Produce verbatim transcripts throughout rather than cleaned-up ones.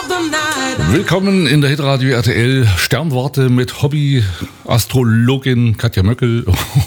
Willkommen in der Hitradio R T L Sternwarte mit Hobby-Astrologin Katja Möckel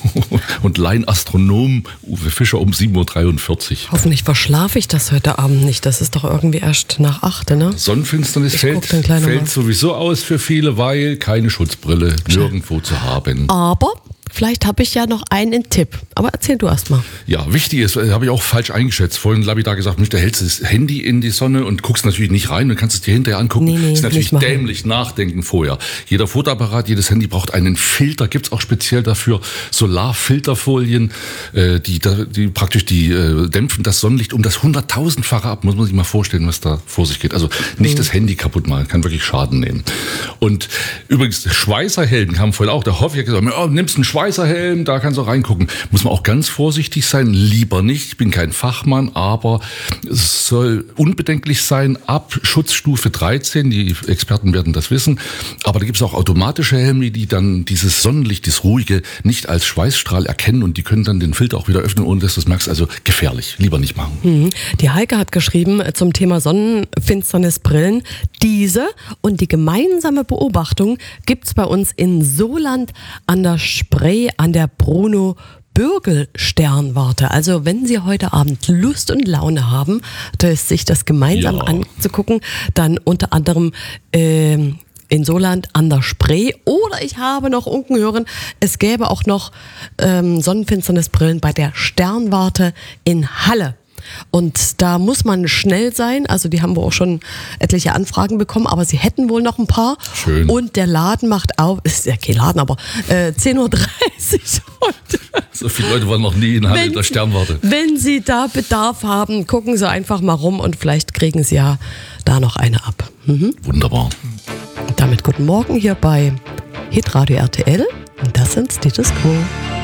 und Laienastronom Uwe Fischer um sieben Uhr dreiundvierzig. Hoffentlich verschlafe ich das heute Abend nicht. Das ist doch irgendwie erst nach acht, ne? Sonnenfinsternis Ich fällt, guck dann fällt sowieso aus für viele, weil keine Schutzbrille nirgendwo zu haben. Aber vielleicht habe ich ja noch einen Tipp. Aber erzähl du erst mal. Ja, wichtig ist, habe ich auch falsch eingeschätzt. Vorhin lapidar gesagt, Mensch, da hältst du das Handy in die Sonne und guckst natürlich nicht rein und kannst es dir hinterher angucken. Nee, nee, das ist natürlich nicht machen. dämlich, nachdenken vorher. Jeder Fotoapparat, jedes Handy braucht einen Filter, gibt's auch speziell dafür Solarfilterfolien, äh, die, die praktisch die äh, dämpfen das Sonnenlicht um das hunderttausendfache ab. Muss man sich mal vorstellen, was da vor sich geht. Also nicht mhm. das Handy kaputt machen, kann wirklich Schaden nehmen. Und übrigens, Schweißerhelm kam vorhin auch. Der Hoffi hat gesagt, oh, nimmst einen Schweißerhelm, da kannst du reingucken. Muss man auch ganz vorsichtig sein, lieber nicht. Ich bin kein Fachmann, aber es soll unbedenklich sein ab Schutzstufe dreizehn. Die Experten werden das wissen. Aber da gibt es auch automatische Helme, die dann dieses Sonnenlicht, das Ruhige, nicht als Schweißstrahl erkennen und die können dann den Filter auch wieder öffnen, ohne dass du es merkst. Also gefährlich. Lieber nicht machen. Mhm. Die Heike hat geschrieben zum Thema Sonnenfinsternisbrillen. Diese und die gemeinsame Beobachtung gibt es bei uns in Soland an der Spree, an der Bruno Bürgel Sternwarte. Also wenn Sie heute Abend Lust und Laune haben, das, sich das gemeinsam ja. anzugucken, dann unter anderem äh, in Soland an der Spree. Oder ich habe noch unten hören, es gäbe auch noch ähm, Sonnenfinsternisbrillen bei der Sternwarte in Halle. Und da muss man schnell sein, also die haben wir auch schon etliche Anfragen bekommen, aber sie hätten wohl noch ein paar. Schön. Und der Laden macht auf, ist ja kein Laden, aber äh, zehn Uhr dreißig heute. So viele Leute waren noch nie in Halle der Sternwarte. Wenn Sie da Bedarf haben, gucken Sie einfach mal rum und vielleicht kriegen Sie ja da noch eine ab. Mhm. Wunderbar. Damit guten Morgen hier bei Hitradio R T L und das sind Status Quo.